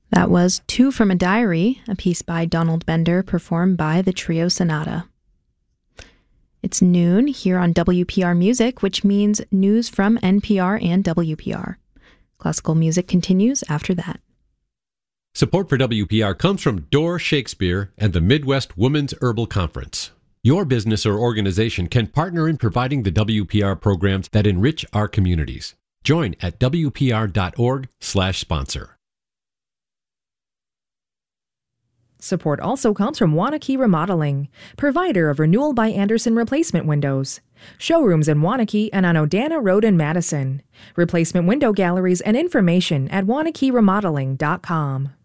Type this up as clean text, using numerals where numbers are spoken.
That was Two from a Diary, a piece by Donald Bender performed by the Trio Sonata. It's noon here on WPR Music, which means news from NPR and WPR. Classical music continues after that. Support for WPR comes from Door Shakespeare and the Midwest Women's Herbal Conference. Your business or organization can partner in providing the WPR programs that enrich our communities. Join at WPR.org/sponsor. Support also comes from Waunakee Remodeling, provider of Renewal by Andersen replacement windows. Showrooms in Waunakee and on Odana Road in Madison. Replacement window galleries and information at WaunakeeRemodeling.com.